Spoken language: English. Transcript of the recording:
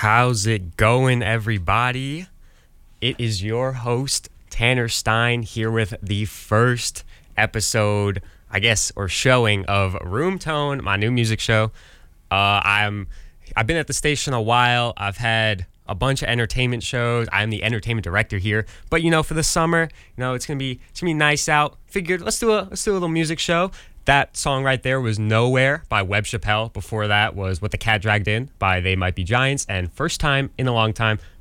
How's it going, everybody? It is your host, Tanner Stein, here with the first episode, or showing of Room Tone, my new music show. I've been at the station a while. I've had a bunch of entertainment shows. I'm the entertainment director here. But for the summer, it's gonna be nice out. Figured let's do a little music show. That song right there was Nowhere by Webb Chappelle. Before that was What the Cat Dragged In by They Might Be Giants. And first time in a long time,